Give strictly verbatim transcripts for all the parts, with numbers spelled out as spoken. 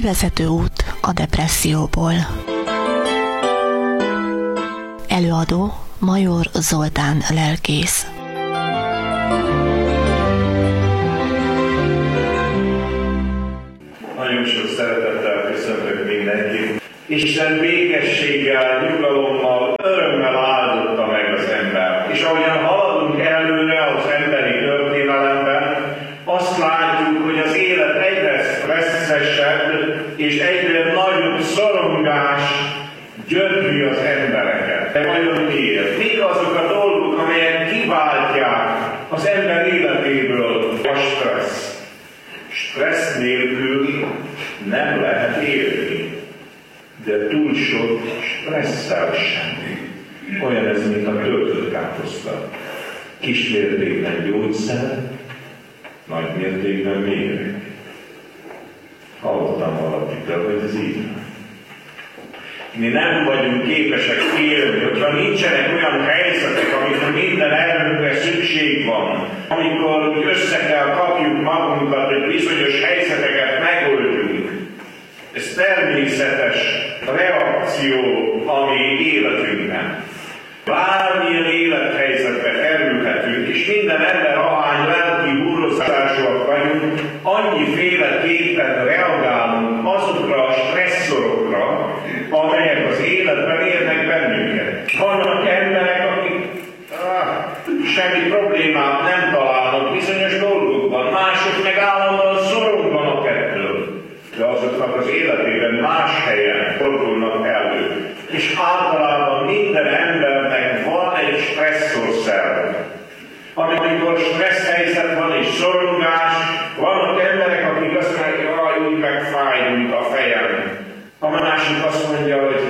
Kivezető út a depresszióból. Előadó Major Zoltán lelkész. Nagyon sok szeretettel köszöntök mindenkit. Isten békességgel, nyugalommal, örömmel áldotta meg az ember. És ahogyan haladunk előre az emberi történelemben, azt látjuk, hogy az élet egyre stresszesebb és egyre nagyobb szorongás gyötri az embereket. De vajon miért? Mik azok a dolgok, amelyek kiváltják az ember életéből a stressz? Stressz nélkül nem lehet élni, de túl sok stresszel sem. Olyan ez, mint a töltött káposzta. Kis mértékben gyógyszer, nagy mértékben méreg. Hallottam valakitől, hogy ez így. Mi nem vagyunk képesek élni, hogyha nincsenek olyan helyzetek, amikor minden erőnkre szükség van, amikor össze kell kapjuk magunkat, hogy bizonyos helyzeteket megoldjunk. Ez természetes reakció a mi életünkben. Bármilyen élethelyzetbe kerülhetünk, és minden ember ahány lelki húrozásúak vagyunk, annyiféleképpen reagálunk azokra a stresszorokra, amelyek az életben érnek bennünket. Vannak emberek, akik ah, semmi problémát nem találnak bizonyos dolgokban, mások meg állandóan szoronganak ettől, de azoknak az életében más helyen fordulnak elő. És általában minden embernek van egy stresszorszerve. Amikor stressz helyzet van és szorongás, vannak emberek, akik azt mondják, hogy jaj, úgy megfájdult a fejem. A másik azt mondja, hogy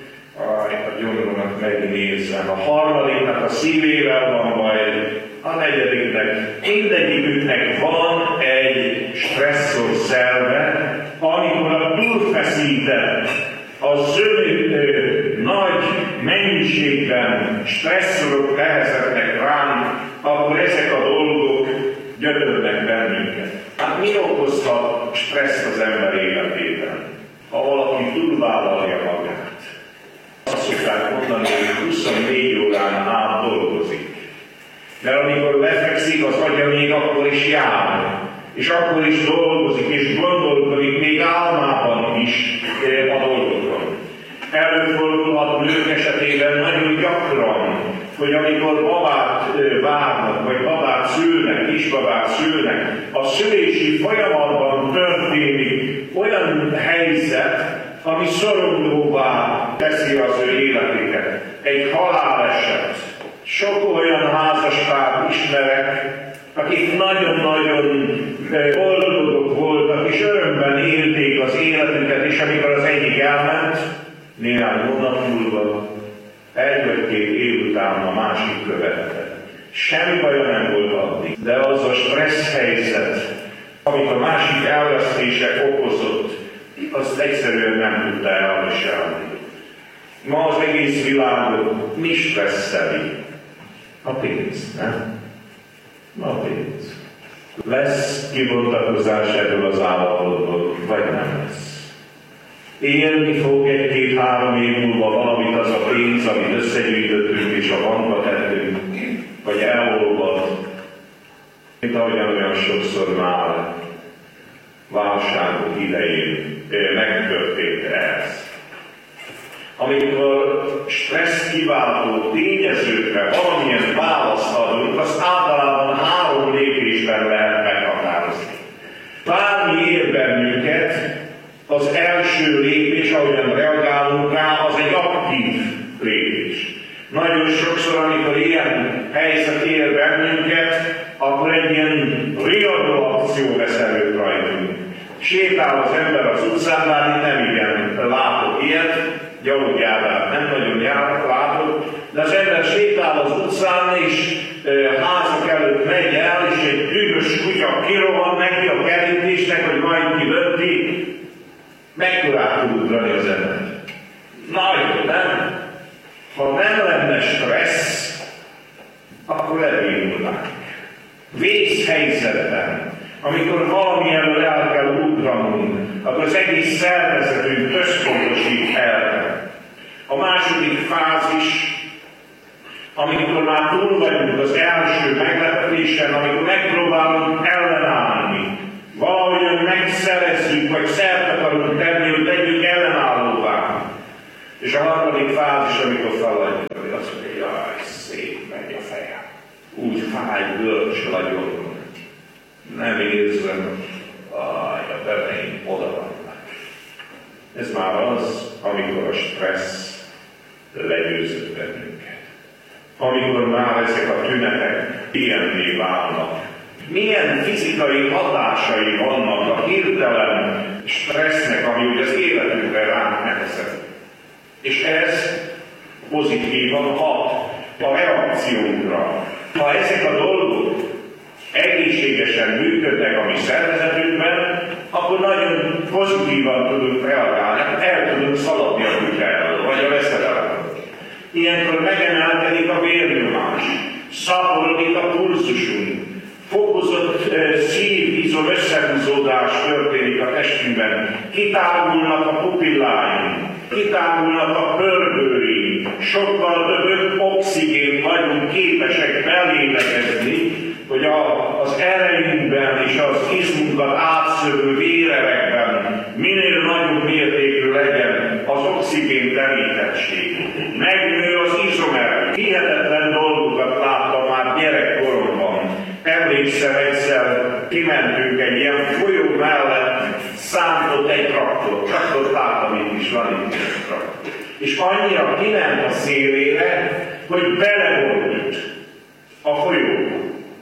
a gyomromat megnézem. A harmadiknak a szívével van baj, a negyediknek, mindegyiküknek van egy stresszor szerve, amikor a túlfeszített, a zöld nagy mennyiségben stresszorok nehezednek ránk, akkor ezek a dolgok gyötörnek bennünket. Hát mi okozhat stresszt az ember életében? Ha valaki túlvállalja magát. Azt szokták mondani, hogy huszonnégy órán át dolgozik. Mert amikor lefekszik, az agya még akkor is jár. És akkor is dolgozik, és gondolkodik még álmában is a dolgokon. Előfordulhat nők esetében nagyon gyakran, hogy amikor babát várnak, vagy babát szülnek, kisbabát szülnek, a szülési folyamatban történik olyan helyzet, ami szorongóvá teszi az ő életüket. Egy haláleset. Sok olyan házaspárt ismerek, akik nagyon-nagyon boldogok voltak, és örömben élték az életüket, és amikor az egyik elment, néhány hónap múlva, egy vagy két év után a másik követte. Semmi baja nem volt addig, de az a stressz helyzet, amit a másik elvesztése okozott, azt egyszerűen nem tudta elviselni. Ma az egész világot mi stresszeli? A pénz, nem? Ma a pénz. Lesz kibontakozás ebből az állapotból, vagy nem lesz? Élni fog egy-két-három év múlva valamit az a pénz, amit összegyűjtöttünk és a bankba tettünk, vagy elolvad, mint ahogyan olyan sokszor már válságok idején megtörtént ez. Amikor stressz kiváltó tényezőkre valamilyen választ adunk, azt általában három lépésben lehet meghatározni. Bármi ér bennünket, az első lépés, ahogyan reagálunk rá, az egy aktív lépés. Nagyon sokszor, amikor ilyen helyzet ér bennünket, akkor egy ilyen riadó akció vesz előtt rajtunk. Sétál az ember az utcán, már nem igen látok ilyet, gyalogjárdát nem nagyon jár, látok, de az ember sétál az utcán, és e, házak előtt megy el, és egy dühös kutya kirohan neki a kerítésnek, hogy majd kilötti, mekkorát tud ugrani az ember. Nagyon, nem? Ha nem lenne stressz, akkor elindulnánk. Vészhelyzetben, amikor valami elől el kell ugranunk, akkor az egész szervezetünk összpontosít erre. A második fázis, amikor már túl vagyunk az első meglepetésen, amikor megpróbálunk ellenállni, valahogyan megszerezzük, vagy szert akarunk tenni, hogy legyünk ellenállóvá. És a harmadik fázis, amikor feladjuk, hogy azt mondja, jaj, szép megy a fejem. Úgy fáj, bölcs vagyok. Nem érzem, aj, a beveim oda vannak. Ez már az, amikor a stressz legyőzött bennünket. Amikor már ezek a tünetek ilyenné válnak. Milyen fizikai hatásai vannak a hirtelen stressznek, ami ugye az életünkre ránk nehezed. És ez pozitívan hat a reakciónkra. Ha ezek a dolgok egészségesen működnek a mi szervezetünkben, akkor nagyon pozitívan tudunk reagálni, el tudunk szaladni a kutyáról, vagy a veszedelemről. Ilyenkor megemelkedik a vérnyomás, szaporodik a pulzusunk, fokozott uh, szív-izom összehúzódás történik a testünkben, kitágulnak a pupilláink, kitágulnak a pördőink, sokkal több oxigént vagyunk képesek belélegezni, hogy a, az erejünkben és az izmunkat átszövő vérevekben minél nagyobb mértékű legyen az oxigén terítettség. Megnő az izomerő. Hihetetlen dolgokat láttam már gyerekkoromban. Emlékszem, egyszer kimentünk egy ilyen folyó mellett, szántott egy traktor. Traktort láttam, itt is van itt egy traktor. És annyira kiment a szélére, hogy beleborult a folyóba.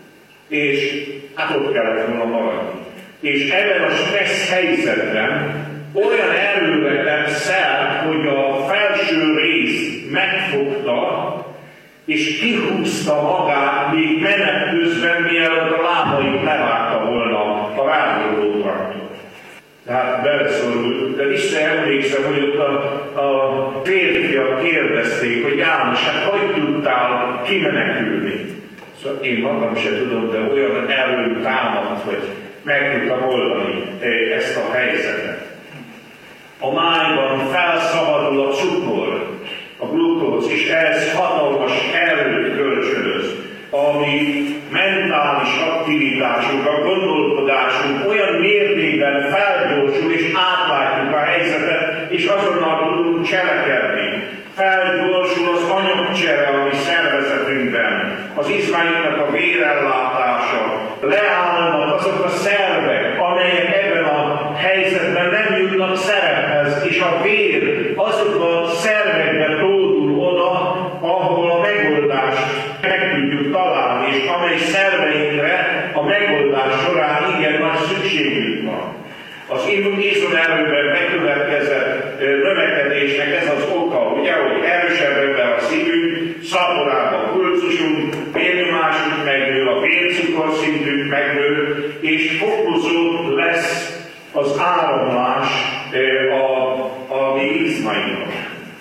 És hát ott kellett volna maradni. És ebben a stressz helyzetben olyan erőre tett szert, hogy a felső rész megfogta, és kihúzta magát, még menet közben, mielőtt a lábait levágta volna a rágódó traktor. Tehát beleszorult, de visszaemlékszem, hogy ott a, a férfiak kérdezték, hogy János, hát hogy tudtál kimenekülni? Szóval én magam sem tudom, de olyan erőn támadt, hogy meg tudtam oldani ezt a helyzetet. A májban felszabadul a cukor, a glukóz, és ez hatalmas erőt kölcsönöz, ami mentális aktivitásunk, a gondolkodásunk olyan mértékben felgyorsul, és átlátjuk a helyzetet, és azonnal tudunk cselekedni. Felgyorsul az anyagcsere a mi szervezetünkben, az izmainknak a vérellátása, leállnak azok a szervek, amelyek ebben a helyzetben nem jutnak szerephez, és a vér azokban a szervekben tódul oda, ahol a megoldást meg tudjuk találni, és amely szerveinkre a megoldás során igen nagy szükségünk van. Az izomerőben bekövetkezett növekedésnek ez az oka, ugye, hogy erősebben a szívünk, szaporább a pulzusunk, vérnyomásunk megnő, a vércukorszintünk megnő, és fokozód lesz az áramlás a, a mi izmainkban.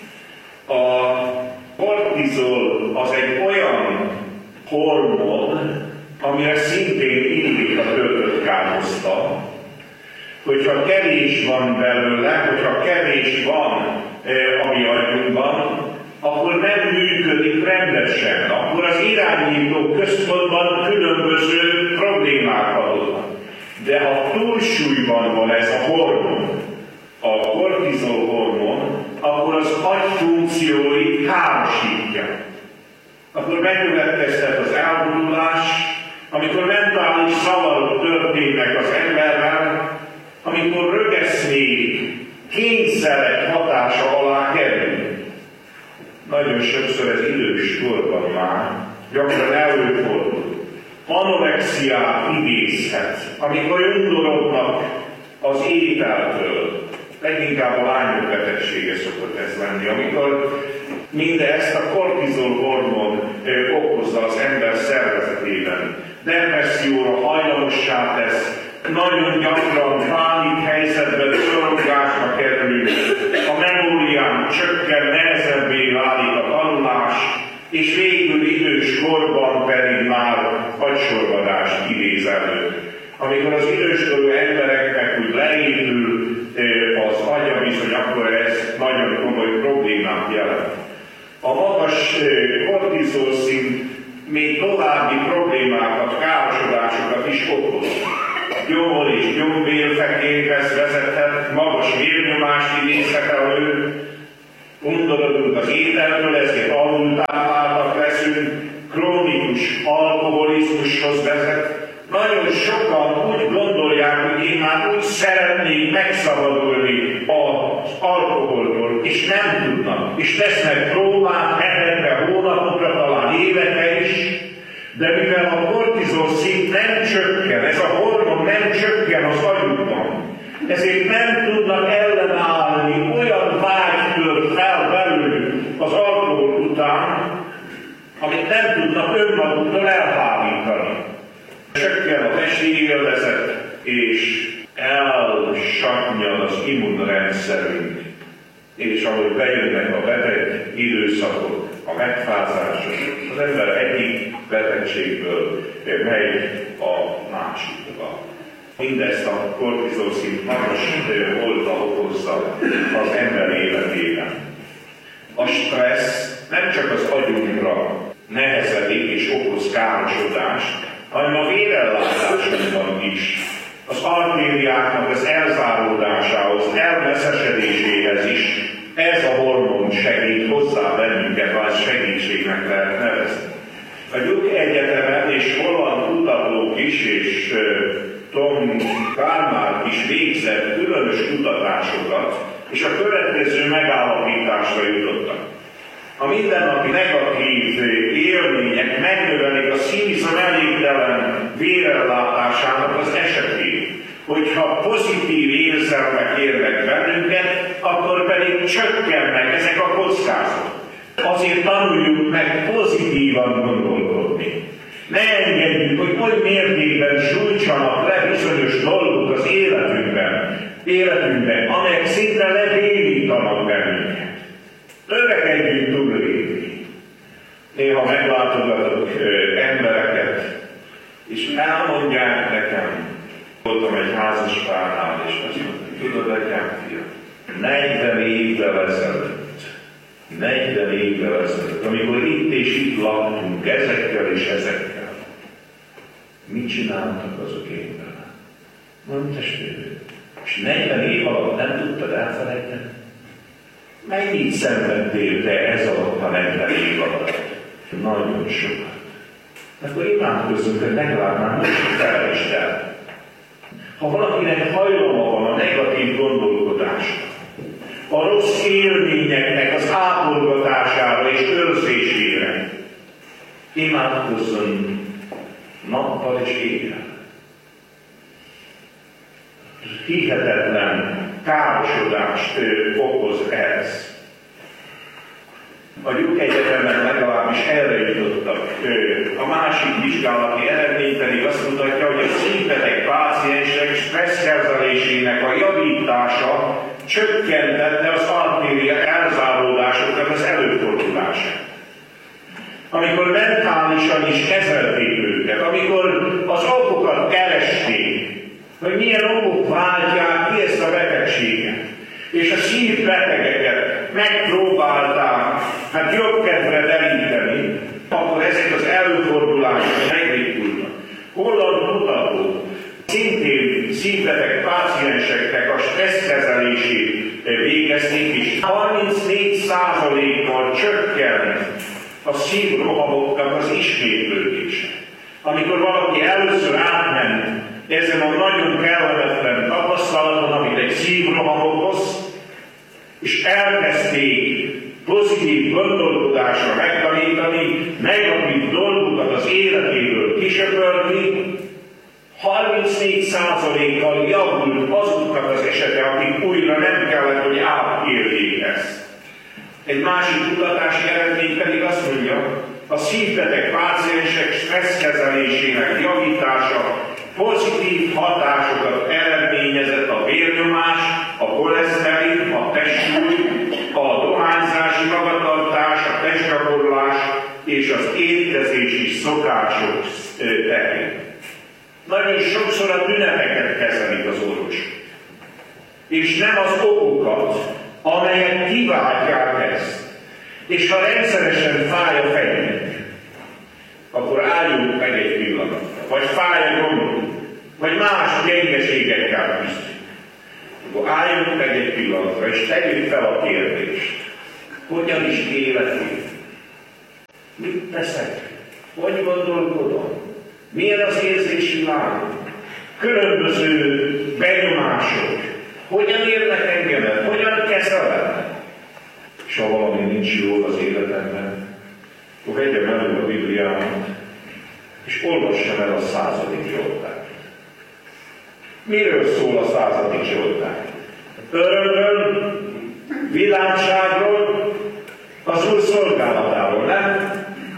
A kortizol az egy olyan hormon, amire szintén indít a töltött károszta, hogyha kevés van belőle, hogyha kevés van e, a mi agyunkban, akkor nem működik rendesen. Akkor az irányító központban különböző problémák adódnak. De ha túlsúlyban van ez a hormon, a kortizol hormon, akkor az agy funkcióit károsítja. Akkor megkövetkezhet az elgondolás, amikor mentális zavarok történnek az emberrel, amikor rögeszmék, kényszerek hatása alá kerül. Nagyon sokszor ez idős korban már, gyakran előfordul. Anorexiát idézhet, amikor undorodnak az ételtől. Leginkább a lányok betegsége szokott ez lenni, amikor mindezt a kortizol hormon okozza az ember szervezetében. Depresszióra hajlamossá tesz, nagyon gyakran pánik helyzetben szorongásra kerül, a memórián csökken, nehezebbé válik a tanulás, és végül idős korban pedig már agysorvadást idéz elő. Amikor az időskorú embereknek úgy leépül kortizol szint még további problémákat, károsodásokat is okoz. Gyomor és gyomvérfekérhez vezethet, magas vérnyomást idézhet elő, undorodunk az ételtől, ezért alultápláltak leszünk, krónikus alkoholizmushoz vezet. Nagyon sokan úgy gondolják, hogy én már úgy szeretnék megszabadulni az alkoholtól, és nem tudnak, és tesznek próbát hetekre, hónapokra, talán évekre is, de mivel a kortizol szint nem csökken, ez a hormon nem csökken az agyukban, ezért nem tudnak ellenállni, olyan vágy tört fel belőlük az alkohol után, amit nem tudnak önmaguktól elhárítani. Csökken a testi élvezet, és elsatnyal az immunrendszerünk. És ahogy bejönnek a beteg időszakok, a megfázások, az ember egyik betegségből megy a másikba. Mindezt a kortizol szint magas volta okozza az ember életében. A stressz nem csak az agyunkra nehezedik és okoz károsodást, hanem a vérellátásunkban is. Az artériáknak az elzáródásához, elmeszesedéséhez is ez a hormon segít hozzá bennünket, vagy segítségnek lehet nevezni. A Duke Egyetemen és holland kutatók is, és Tom Karmark is végzett különös kutatásokat, és a következő megállapításra jutottak. A mindennapi negatív élmények megnövelik a szívizom elégtelen vérellátásának az esetét. Hogyha pozitív érzelmek érnek bennünket, akkor pedig csökkennek ezek a kockázatok. Azért tanuljuk meg pozitívan gondolkodni. Ne engedjük, hogy oly mértékben sújtsanak le bizonyos dolgok az életünkben, életünkben, amelyek szinte lebénítanak bennünket. Törekedjünk túllépni. Néha meglátogatok embereket, és elmondják nekem, voltam egy házas párnál, és azt mondta, tudod, atyám, fiam, negyven évvel ezelőtt, negyven évvel ezelőtt, amikor itt és itt laktunk, ezekkel és ezekkel, mit csináltak azok én vele? Mondom, testvérem, és negyven év alatt nem tudtad elfelejteni? Mennyit szenvedtél te ez alatt a negyven év alatt? Nagyon sokat. Akkor imádkozzunk, hogy legalább már most felejtsd el. Ha valakinek hajlama van a negatív gondolkodásra, a rossz élményeknek az ápolgatására és őrzésére, imádkozzon nappal és éjjel. Hihetetlen károsodást okoz ez. A Duke Egyetemen legalábbis erre jutottak. A másik vizsgálati eredmény pedig azt mutatja, hogy a szívbeteg páciensek stresszkezelésének a javítása csökkentette az artéria elzáródásoknak az előfordulását. Amikor mentálisan is kezelték őket, amikor az okokat keresték, hogy milyen okok váltják ki ezt a betegséget, és a szívbetegeket megpróbálták hát jobb kedvre deríteni, akkor ezek az előfordulások megrikulnak. Holland kutatók szintén szívbeteg pácienseknek a stresszkezelését végezték, és harmincnégy százalékkal csökkent a szívrohamoknak az ismétlődése. Amikor valaki először átment ezen a nagyon kellemetlen tapasztalaton, amit egy szívroham okoz, és elkezdték pozitív gondolkodásra megtanítani, negatív dolgokat az életéből kisöpörni, harmincnégy százalékkal javult azoknak az esete, akik újra nem kellett, hogy átérjék ezt. Egy másik kutatási eredmény pedig azt mondja, a szívbeteg páciensek stresszkezelésének javítása pozitív hatásokat eredményezett a vérnyomás, a koleszterin, a testsúly, a dohányzási magatartás, a testgyakorlás és az étkezési szokások terén. Nagyon sokszor a tüneteket kezelik az orvosok, és nem az okokat, amelyek kiváltják ezt. És ha rendszeresen fáj a fejünk, akkor álljunk meg egy pillanatra, vagy fáj a gyomrunk, vagy más gyengeségekkel küzdünk. Akkor álljunk meg egy pillanatra, és tegyük fel a kérdést. Hogyan is élek én? Mit teszek? Hogy gondolkodom? Milyen az érzésvilágom? Különböző benyomások. Hogyan érnek engemet? Hogyan kezelem? És ha valami nincs jól az életemben, akkor vegyem elő a Bibliámat, és olvassam el a századik Zsoltárt. Miről szól a századik Zsoltár? Örömről, világságról, az Úr szolgálatáról, nem?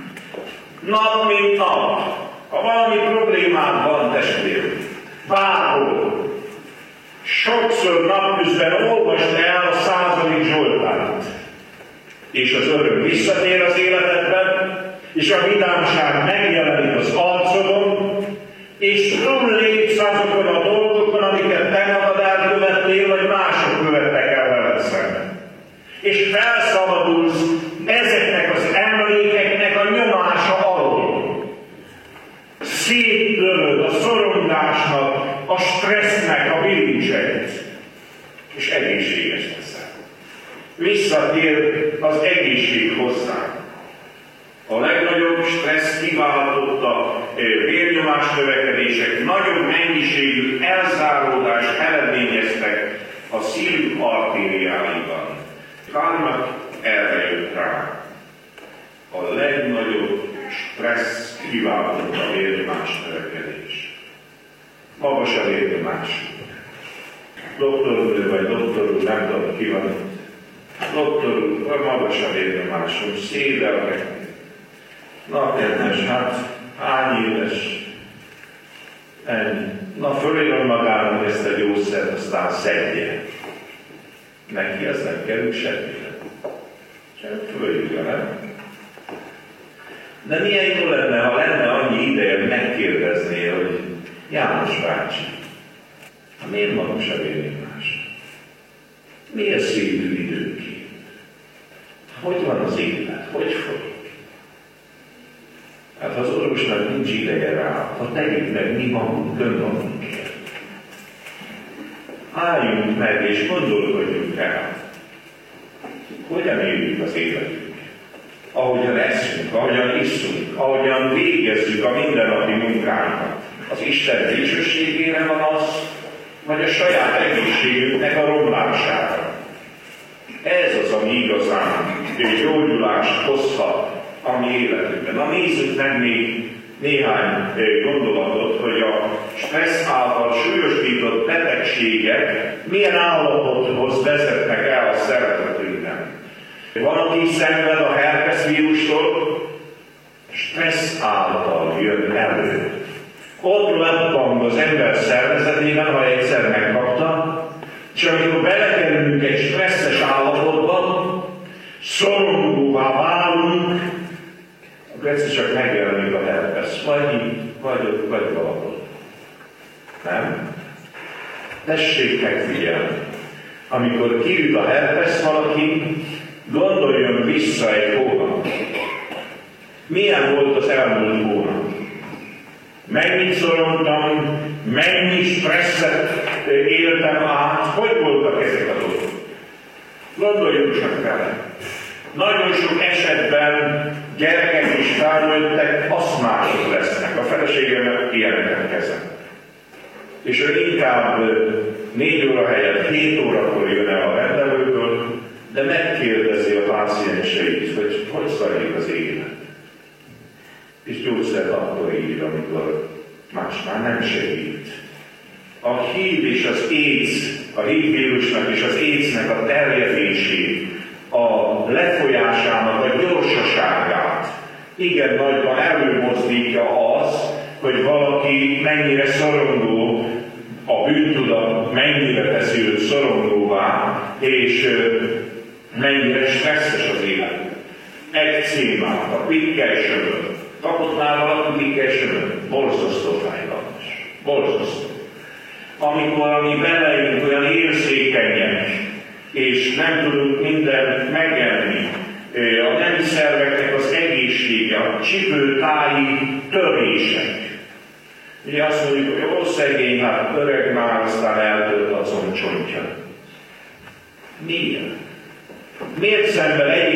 Nap mint nap. Ha valami problémád van, testvérem, bárhol, sokszor napközben olvasd el a századik Zsoltárt, és az öröm visszatér az életedben, és a vidámság megjelenik az arcodon, és túllépsz azokon a dolgokon, amiket te magad elkövettél, vagy mások követtek el veled szemben. És felszabadulsz ezeknek az emlékeknek a nyomása alól. Szétlövöd a szorongásnak, a stressznek a bilincseit, és egészséges leszel. Visszatér az egészség hozzá. A legnagyobb stressz kiváltotta vérnyomás növekedések nagyobb mennyiségű elzáródást eredményeztek a szív artériáiban. Kárnak erre jött rá. A legnagyobb stressz kiváltotta a vérnyomás növekedés. Magas a vérnyomás. Doktor úr vagy doktor úr, nem tudom ki van. Doktor úr, magas a vérnyomásom, szédelnek. Na, kedves, hát hány éves? Ennyi. Na, fölírom magának ezt a gyógyszert, aztán szedje. Neki ez nem kerül semmire. Csak fölírja, nem? De milyen jó lenne, ha lenne annyi ideje, megkérdezné, hogy János bácsi, miért magas a vérnyomás? Miért szívű időként? Hogy van az élet? Hogy folyik? Hát ha az orvosnak nincs ideje rá, ha tegyük meg mi magunk, önmagunkért. Álljunk meg és gondolkodjunk el, hogyan éljük az életünket. Ahogyan eszünk, ahogyan iszunk, ahogyan végezzük a mindennapi munkánkat. Az Isten dicsőségére van az, vagy a saját egészségünknek a romlására. Ez az, ami igazán gyógyulást hozhat a mi életünkben. Na, nézzük meg még néhány gondolatot, hogy a stressz által súlyosbított betegségek milyen állapothoz vezetnek el a szervezetünkben. Van, aki szenved a herpes vírustól, stressz által jön elő. Ott leppang az ember szervezetében, ha egyszer megkapta, és amikor belekerülünk egy stresszes állapotban, szorongóvá válunk, akkor egyszer csak megjelenik a herpes. Vagy így, vagy, vagy valahol. Nem? Tessék megfigyelni. Amikor kiüt a herpes valaki, gondoljon vissza egy hónap. Milyen volt az elmúlt hónap? Mennyit szorongtam, mennyi stresszet éltem át, hogy voltak ezek a dolgok? Gondoljunk csak vele. Nagyon sok esetben gyerekek is felnőttek, aszmások lesznek. A feleségemet ilyeneket kezem. És ő inkább négy óra helyett hét órakor jön el a rendelőből, de megkérdezi a pácienseit, hogy hogy zajlik az élet. És gyógyszert akkor ír, amikor más már nem segít. A hív és az AIDS, a hívvírusnak és az AIDS-nek a terjedését, a lefolyásának a gyorsaságát igen nagyban előmozdítja az, hogy valaki mennyire szorongó, a bűntudat mennyire teszi őt szorongóvá, és mennyire stresszes az élet. Ekcémát, a pikkelsömöt. Kapott már valaki pikkelsömöt? Borzasztó fájdalmas. Borzasztó. Amikor a mi beleink olyan érzékenyek, és nem tudunk mindent megenni, a csipőtáji törések. Ugye azt mondjuk, hogy ó, szegény, hát öreg már, aztán eltölt azon csontja. Miért? Miért szenved egy